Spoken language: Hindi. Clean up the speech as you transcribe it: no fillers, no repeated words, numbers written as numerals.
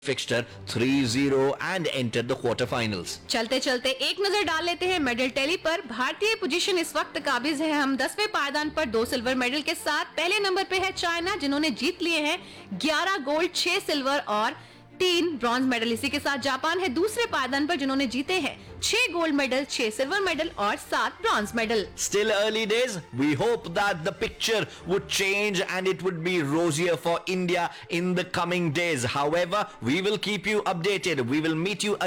fixture 3-0 and entered the quarterfinals. चलते चलते एक नजर डाल लेते हैं मेडल टैली पर। भारतीय पोजीशन इस वक्त काबिज है हम 10वें पायदान पर 2 सिल्वर मेडल के साथ। पहले नंबर पे है चाइना जिन्होंने जीत लिए हैं 11 गोल्ड 6 सिल्वर और 3 ब्रॉन्ज मेडल। इसी के साथ जापान है दूसरे पायदान पर जिन्होंने जीते हैं 6 गोल्ड मेडल 6 सिल्वर मेडल और 7 bronze medal. Still early days. We hope that the picture would change and it would be rosier for India in the coming days. However, we will keep you updated. We will meet you again